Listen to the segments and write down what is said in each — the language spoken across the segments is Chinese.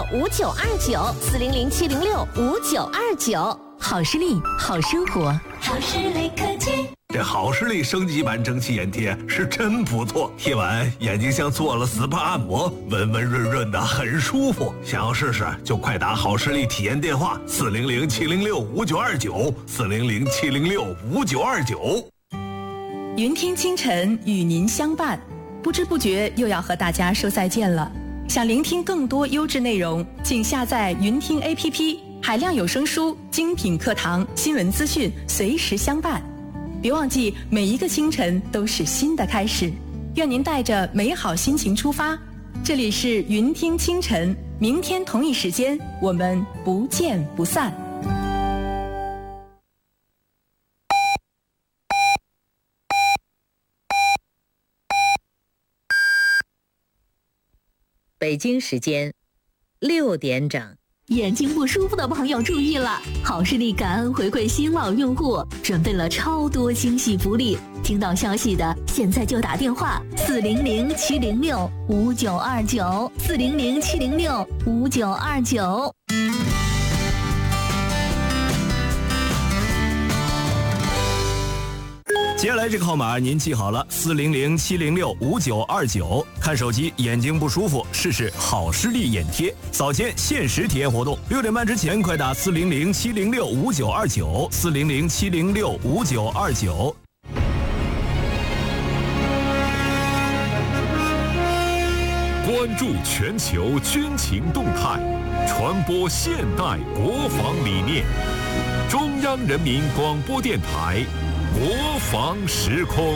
，400-706-5929，400-706-5929。 好视力，好生活， 好视力科技。 这好视力升级版蒸汽眼贴是真不错，贴完眼睛像做了 SPA 按摩，温温润润的，很舒服。想要试试就快打好视力体验电话400-706-5929，400-706-5929。 云听清晨与您相伴，不知不觉又要和大家说再见了。想聆听更多优质内容，请下载云听 APP， 海量有声书、精品课堂、新闻资讯，随时相伴。别忘记，每一个清晨都是新的开始。愿您带着美好心情出发。这里是云听清晨，明天同一时间，我们不见不散。 北京时间6点整。 眼睛不舒服的朋友注意了，好视力感恩回馈新老用户，准备了超多惊喜福利。听到消息的，现在就打电话400-706-5929，400-706-5929。 接下来这个号码您记好了，400-706-5929。看手机眼睛不舒服，试试好视力眼贴，早间限时体验活动，6点半之前快打400-706-5929，400-706-5929。 关注全球军情动态，传播现代国防理念。中央人民广播电台国防时空。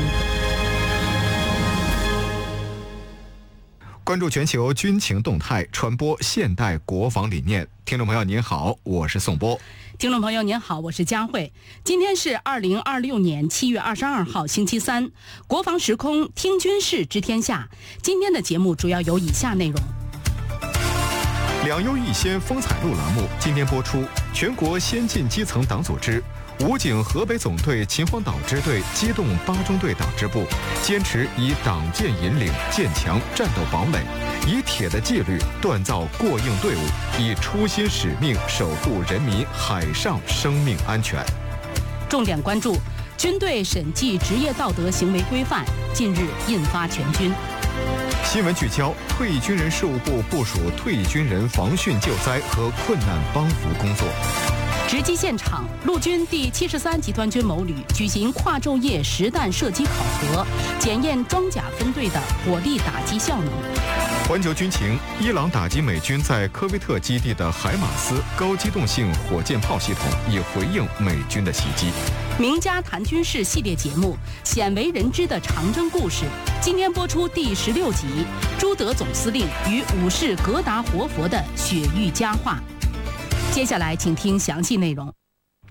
关注全球军情动态，传播现代国防理念。听众朋友您好，我是宋波。 听众朋友您好，我是佳慧。今天是2026年7月22号星期三，国防时空听军事知天下。今天的节目主要有以下内容： 两优一先风采录栏目今天播出，全国先进基层党组织武警河北总队秦皇岛支队机动8中队党支部坚持以党建引领，建强战斗堡垒，以铁的纪律锻造过硬队伍，以初心使命守护人民海上生命安全。 重点关注军队审计职业道德行为规范近日印发全军。 新闻聚焦：退役军人事务部部署退役军人防汛救灾和困难帮扶工作。 直击现场，陆军第73集团军某旅举行跨昼夜实弹射击考核，检验装甲分队的火力打击效能。 环球军情：伊朗打击美军在科威特基地的海马斯高机动性火箭炮系统，以回应美军的袭击。 名家谈军事系列节目《鲜为人知的长征故事》今天播出第16集，朱德总司令与武士格达活佛的雪域佳话。接下来请听详细内容。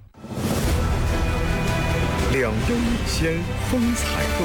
两优一先风采录。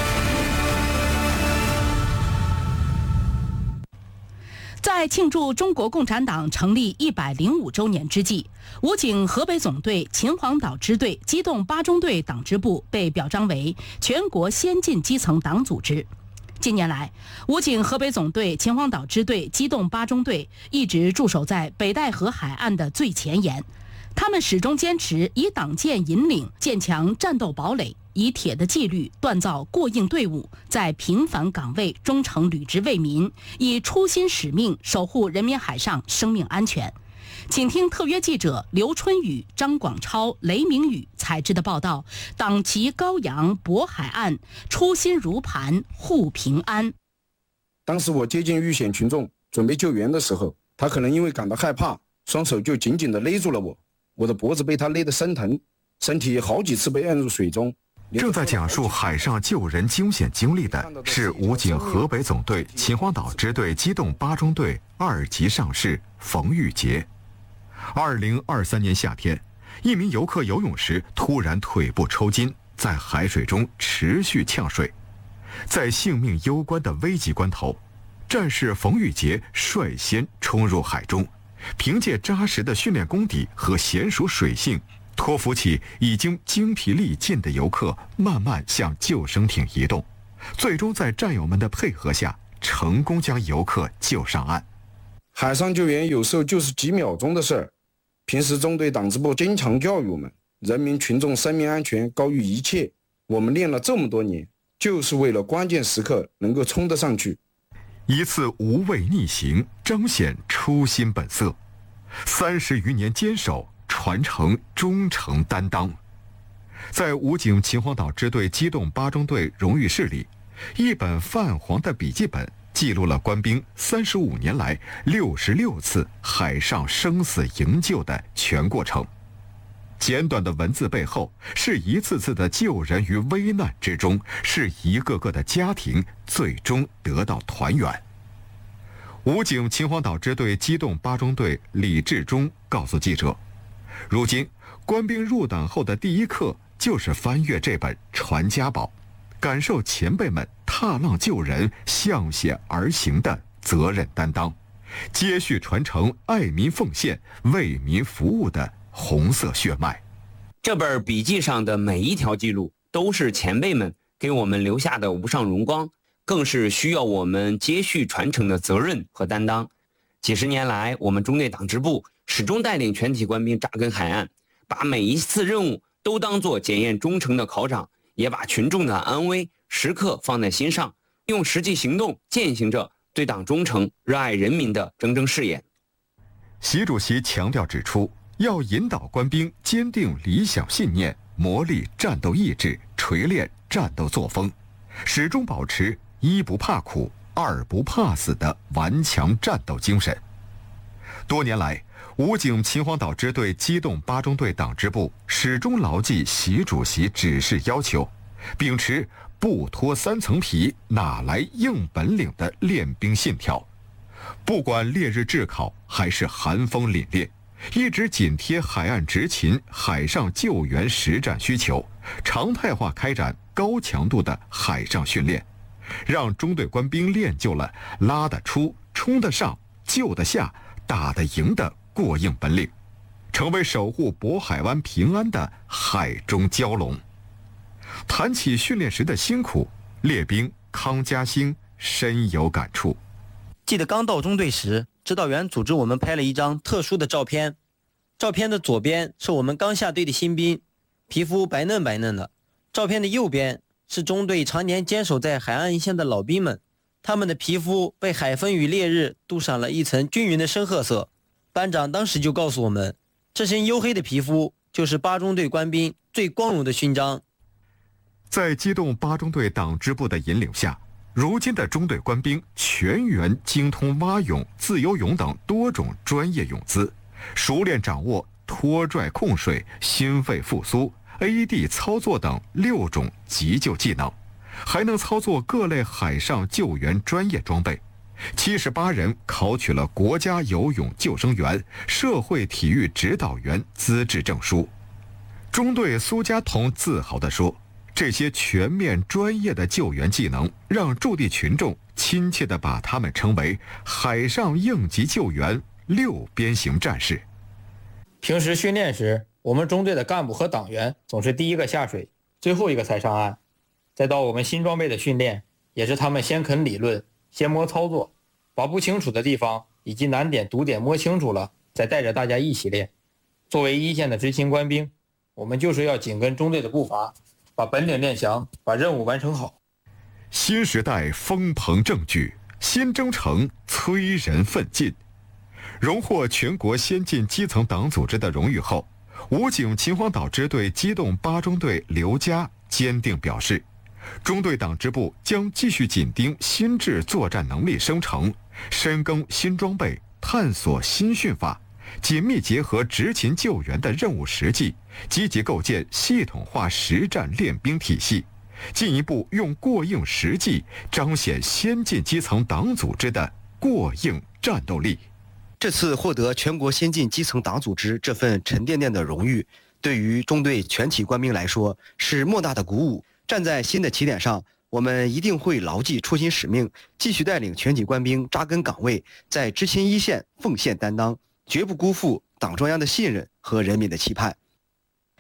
在庆祝中国共产党成立105周年之际，武警河北总队秦皇岛支队机动8中队党支部被表彰为全国先进基层党组织。近年来，武警河北总队秦皇岛支队机动8中队一直驻守在北戴河海岸的最前沿，他们始终坚持以党建引领，建强战斗堡垒，以铁的纪律锻造过硬队伍，在平凡岗位忠诚履职为民，以初心使命守护人民海上生命安全。请听特约记者刘春雨、张广超、雷明宇采制的报道：党旗高扬渤海岸，初心如磐护平安。 当时我接近遇险群众准备救援的时候，他可能因为感到害怕，双手就紧紧地勒住了我的脖子被他勒得生疼，身体好几次被按入水中。 正在讲述海上救人惊险经历的是武警河北总队秦皇岛支队机动8中队2级上士冯玉杰。2023年夏天，一名游客游泳时突然腿部抽筋，在海水中持续呛水。在性命攸关的危急关头，战士冯玉杰率先冲入海中，凭借扎实的训练功底和娴熟水性，托扶起已经精疲力尽的游客，慢慢向救生艇移动，最终在战友们的配合下，成功将游客救上岸。 海上救援有时候就是几秒钟的事儿。平时中队党支部经常教育我们，人民群众生命安全高于一切。我们练了这么多年，就是为了关键时刻能够冲得上去。 一次无畏逆行，彰显初心本色，30余年坚守，传承忠诚担当。在武警秦皇岛支队机动8中队荣誉室里，一本泛黄的笔记本记录了官兵35年来66次海上生死营救的全过程。简短的文字背后，是一次次的救人于危难之中，是一个个的家庭最终得到团圆。武警秦皇岛支队机动8中队李志忠告诉记者，如今官兵入党后的第一课就是翻阅这本传家宝，感受前辈们踏浪救人、向险而行的责任担当，接续传承爱民奉献、为民服务的红色血脉。 这本笔记上的每一条记录都是前辈们给我们留下的无上荣光，更是需要我们接续传承的责任和担当。几十年来，我们中队党支部始终带领全体官兵扎根海岸，把每一次任务都当作检验忠诚的考场，也把群众的安危时刻放在心上，用实际行动践行着对党忠诚、热爱人民的铮铮誓言。 习主席强调指出，要引导官兵坚定理想信念，磨砺战斗意志，锤炼战斗作风，始终保持一不怕苦、二不怕死的顽强战斗精神。多年来，武警秦皇岛支队机动8中队党支部始终牢记习主席指示要求，秉持不脱3层皮哪来硬本领的练兵信条。不管烈日炙烤还是寒风凛冽，一直紧贴海岸执勤、海上救援实战需求，常态化开展高强度的海上训练，让中队官兵练就了拉得出、冲得上、救得下、打得赢的过硬本领，成为守护渤海湾平安的海中蛟龙。谈起训练时的辛苦，列兵康家兴深有感触。 记得刚到中队时，指导员组织我们拍了一张特殊的照片，照片的左边是我们刚下队的新兵，皮肤白嫩白嫩的；照片的右边是中队常年坚守在海岸一线的老兵们，他们的皮肤被海风与烈日镀上了一层均匀的深褐色。班长当时就告诉我们，这身黝黑的皮肤就是8中队官兵最光荣的勋章。 在机动8中队党支部的引领下，如今的中队官兵全员精通蛙泳、自由泳等多种专业泳姿，熟练掌握拖拽控水、心肺复苏、AED 操作等6种急救技能，还能操作各类海上救援专业装备。78人考取了国家游泳救生员、社会体育指导员资质证书。中队苏家彤自豪地说，这些全面专业的救援技能，让驻地群众亲切地把他们称为海上应急救援6边形战士。 平时训练时，我们中队的干部和党员总是第一个下水，最后一个才上岸。再到我们新装备的训练，也是他们先啃理论，先摸操作，把不清楚的地方以及难点、堵点摸清楚了，再带着大家一起练。作为一线的执勤官兵，我们就是要紧跟中队的步伐，把本领练强，把任务完成好。 新时代风鹏正举，新征程催人奋进。荣获全国先进基层党组织的荣誉后，武警秦皇岛支队机动8中队刘佳坚定表示，中队党支部将继续紧盯新制作战能力生成，深耕新装备，探索新训法，紧密结合执勤救援的任务实际，积极构建系统化实战练兵体系，进一步用过硬实际彰显先进基层党组织的过硬战斗力。 这次获得全国先进基层党组织这份沉甸甸的荣誉，对于中队全体官兵来说是莫大的鼓舞。站在新的起点上，我们一定会牢记初心使命，继续带领全体官兵扎根岗位，在执勤一线奉献担当，绝不辜负党中央的信任和人民的期盼。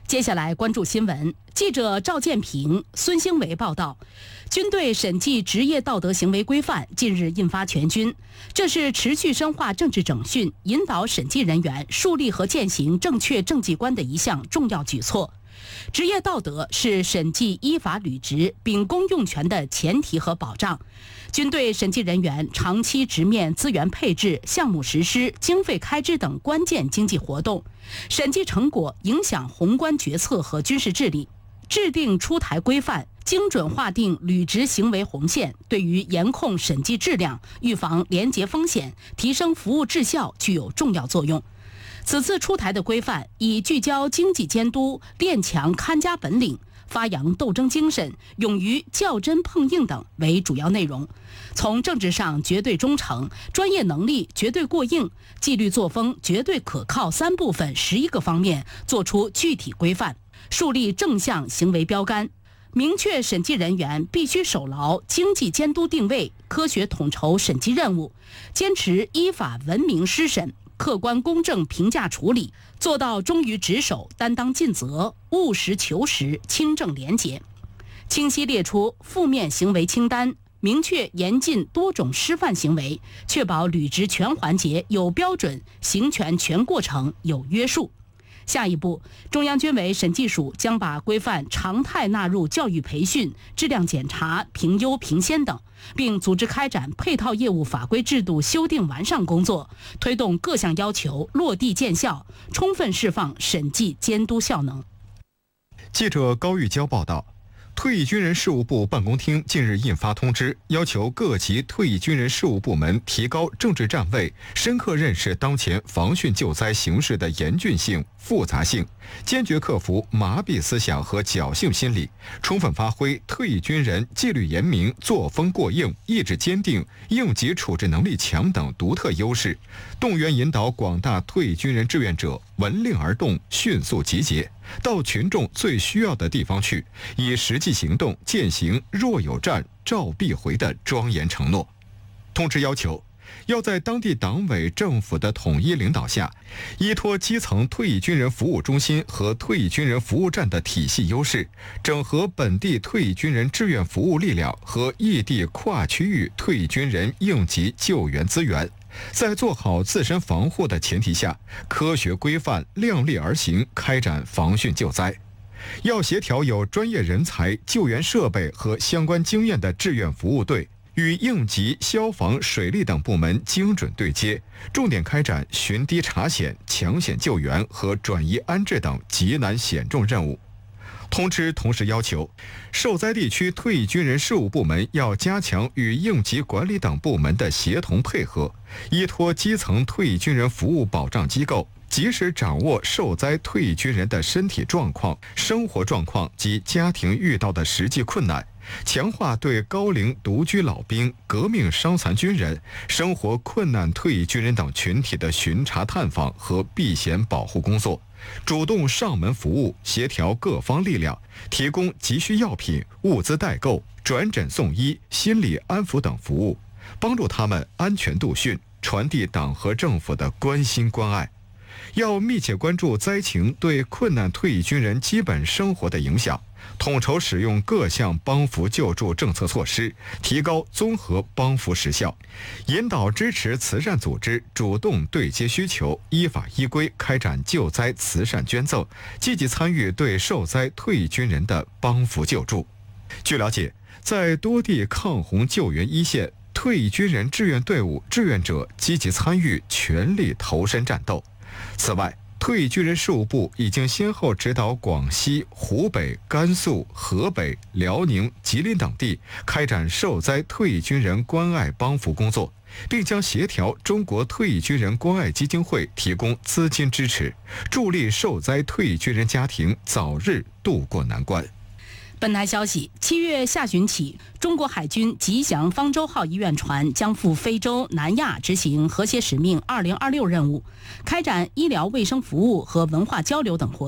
接下来关注新闻，记者赵建平、孙兴维报道，军队审计职业道德行为规范近日印发全军，这是持续深化政治整训、引导审计人员树立和践行正确政绩观的一项重要举措。职业道德是审计依法履职、秉公用权的前提和保障。军队审计人员长期直面资源配置、项目实施、经费开支等关键经济活动，审计成果影响宏观决策和军事治理。制定出台规范，精准划定履职行为红线，对于严控审计质量、预防廉洁风险、提升服务质效具有重要作用。此次出台的规范以聚焦经济监督、练强看家本领、发扬斗争精神、勇于较真碰硬等为主要内容，从政治上绝对忠诚、专业能力绝对过硬、纪律作风绝对可靠3部分11个方面作出具体规范，树立正向行为标杆，明确审计人员必须守牢经济监督定位，科学统筹审计任务，坚持依法文明施审、客观公正评价处理，做到忠于职守、担当尽责、务实求实、清正廉洁。清晰列出负面行为清单，明确严禁多种失范行为，确保履职全环节有标准，行权全过程有约束。下一步，中央军委审计署将把规范常态纳入教育培训、质量检查、评优评先等，并组织开展配套业务法规制度修订完善工作，推动各项要求落地见效，充分释放审计监督效能。 记者高玉娇报道。退役军人事务部办公厅近日印发通知，要求各级退役军人事务部门提高政治站位，深刻认识当前防汛救灾形势的严峻性、复杂性，坚决克服麻痹思想和侥幸心理，充分发挥退役军人纪律严明、作风过硬、意志坚定、应急处置能力强等独特优势，动员引导广大退役军人志愿者闻令而动，迅速集结，到群众最需要的地方去，以实际行动践行若有战召必回的庄严承诺。通知要求，要在当地党委政府的统一领导下，依托基层退役军人服务中心和退役军人服务站的体系优势，整合本地退役军人志愿服务力量和异地跨区域退役军人应急救援资源，在做好自身防护的前提下，科学规范、量力而行开展防汛救灾。要协调有专业人才、救援设备和相关经验的志愿服务队，与应急、消防、水利等部门精准对接，重点开展巡堤查险、抢险救援和转移安置等急难险重任务。通知同时要求，受灾地区退役军人事务部门要加强与应急管理等部门的协同配合，依托基层退役军人服务保障机构，及时掌握受灾退役军人的身体状况、生活状况及家庭遇到的实际困难，强化对高龄独居老兵、革命伤残军人、生活困难退役军人等群体的巡查探访和避险保护工作，主动上门服务，协调各方力量，提供急需药品、物资代购、转诊送医、心理安抚等服务，帮助他们安全度汛，传递党和政府的关心关爱。要密切关注灾情对困难退役军人基本生活的影响，统筹使用各项帮扶救助政策措施，提高综合帮扶实效，引导支持慈善组织主动对接需求，依法依规开展救灾慈善捐赠，积极参与对受灾退役军人的帮扶救助。据了解，在多地抗洪救援一线，退役军人志愿队伍志愿者积极参与，全力投身战斗。此外，退役军人事务部已经先后指导广西、湖北、甘肃、河北、辽宁、吉林等地开展受灾退役军人关爱帮扶工作，并将协调中国退役军人关爱基金会提供资金支持，助力受灾退役军人家庭早日渡过难关。 本台消息，7月下旬起，中国海军吉祥方舟号医院船将赴非洲、南亚执行和谐使命2026任务，开展医疗卫生服务和文化交流等活动，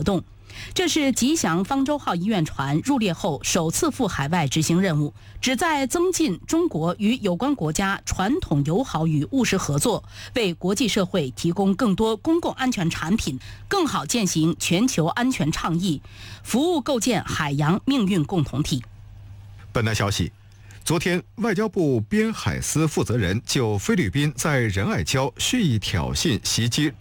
这是吉祥方舟号医院船入列后首次赴海外执行任务，旨在增进中国与有关国家传统友好与务实合作，为国际社会提供更多公共安全产品，更好践行全球安全倡议，服务构建海洋命运共同体。 本台消息，昨天，外交部边海司负责人就菲律宾在仁爱礁蓄意挑衅袭击